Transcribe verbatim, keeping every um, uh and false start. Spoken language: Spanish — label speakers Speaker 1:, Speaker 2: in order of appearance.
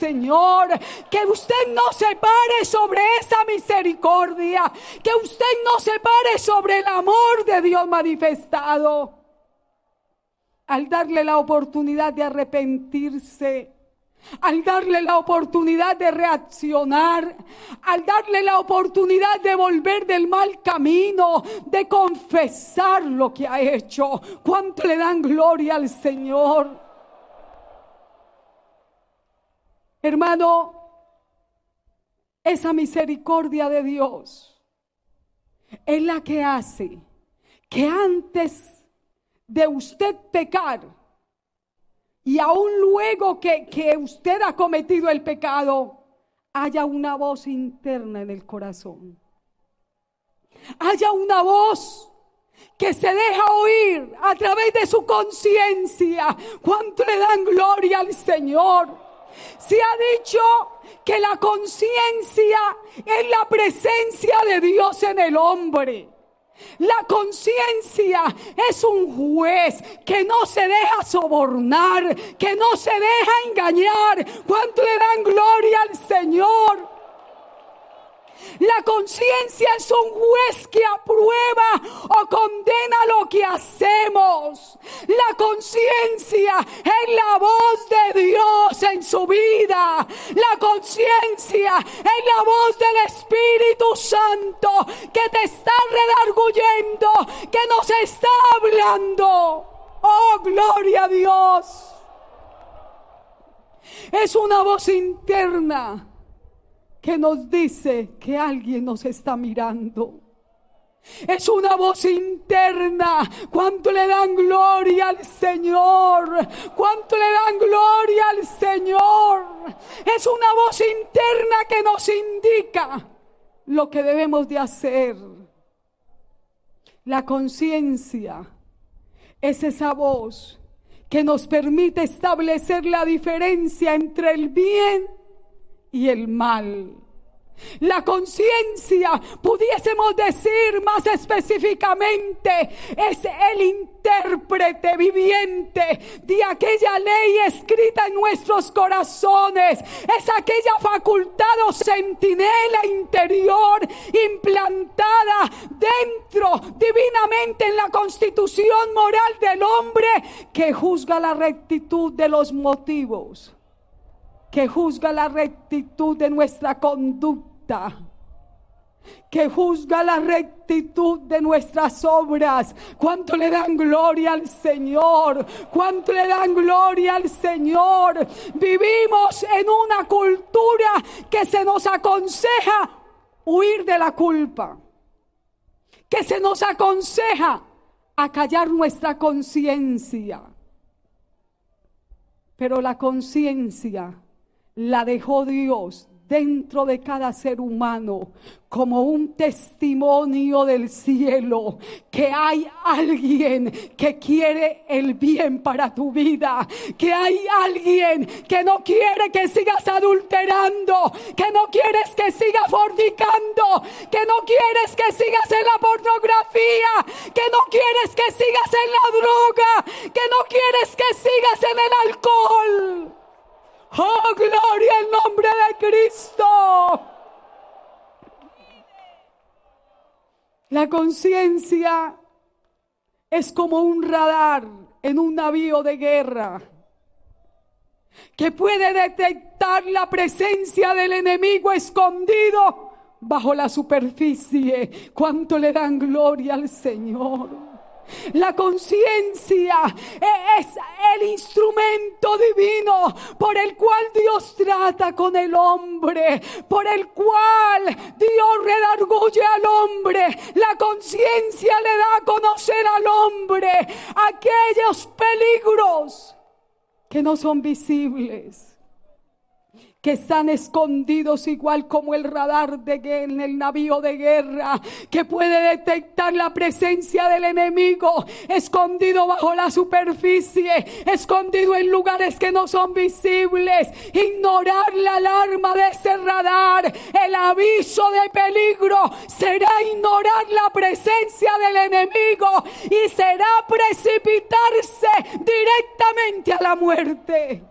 Speaker 1: Señor. Que usted no se pare sobre esa misericordia. Que usted no se pare sobre el amor de Dios manifestado. Al darle la oportunidad de arrepentirse, al darle la oportunidad de reaccionar, al darle la oportunidad de volver del mal camino, de confesar lo que ha hecho. ¿Cuánto le dan gloria al Señor? Hermano, esa misericordia de Dios es la que hace que antes de usted pecar, y aún luego que, que usted ha cometido el pecado, haya una voz interna en el corazón. Haya una voz que se deja oír a través de su conciencia. ¿Cuánto le dan gloria al Señor? Se ha dicho que la conciencia es la presencia de Dios en el hombre. La conciencia es un juez que no se deja sobornar, que no se deja engañar. ¿Cuánto le dan gloria al Señor? La conciencia es un juez que aprueba o condena lo que hacemos. La conciencia es la voz de Dios en su vida. La conciencia es la voz del Espíritu Santo que te está redarguyendo, que nos está hablando. ¡Oh, gloria a Dios! Es una voz interna que nos dice que alguien nos está mirando. Es una voz interna. ¿Cuánto le dan gloria al Señor? ¿Cuánto le dan gloria al Señor? Es una voz interna que nos indica lo que debemos de hacer. La conciencia es esa voz que nos permite establecer la diferencia entre el bien y el mal. La conciencia, pudiésemos decir más específicamente, es el intérprete viviente de aquella ley escrita en nuestros corazones. Es aquella facultad o centinela interior implantada dentro divinamente en la constitución moral del hombre, que juzga la rectitud de los motivos, que juzga la rectitud de nuestra conducta, que juzga la rectitud de nuestras obras. ¿Cuánto le dan gloria al Señor? ¿Cuánto le dan gloria al Señor? Vivimos en una cultura que se nos aconseja huir de la culpa, que se nos aconseja acallar nuestra conciencia. Pero la conciencia la dejó Dios dentro de cada ser humano como un testimonio del cielo, que hay alguien que quiere el bien para tu vida, que hay alguien que no quiere que sigas adulterando, que no quieres que sigas fornicando, que no quieres que sigas en la pornografía, que no quieres que sigas en la droga, que no quieres que sigas en el alcohol. ¡Oh, gloria al nombre de Cristo! La conciencia es como un radar en un navío de guerra que puede detectar la presencia del enemigo escondido bajo la superficie. ¿Cuánto le dan gloria al Señor? La conciencia es el instrumento divino por el cual Dios trata con el hombre, por el cual Dios redarguye al hombre. La conciencia le da a conocer al hombre aquellos peligros que no son visibles, que están escondidos igual como el radar de en el navío de guerra, que puede detectar la presencia del enemigo escondido bajo la superficie, escondido en lugares que no son visibles. Ignorar la alarma de ese radar, el aviso de peligro, será ignorar la presencia del enemigo y será precipitarse directamente a la muerte.